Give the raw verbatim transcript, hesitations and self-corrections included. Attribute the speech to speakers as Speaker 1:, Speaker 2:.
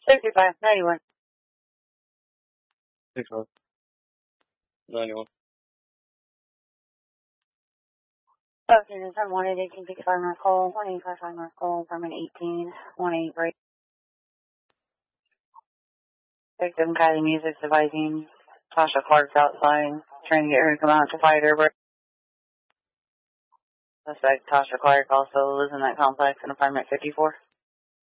Speaker 1: sixty-five, ninety-one.
Speaker 2: sixty-five, ninety-one.
Speaker 1: Okay, this is one eight eighteen fifty-five North Cole, one eight five five North Cole, permit eighteen, one eight break. Victim Kylie Music's advising Tasha Clark's outside, trying to get her to come out to fight her. Suspect Tasha Clark also lives in that complex in apartment fifty-four.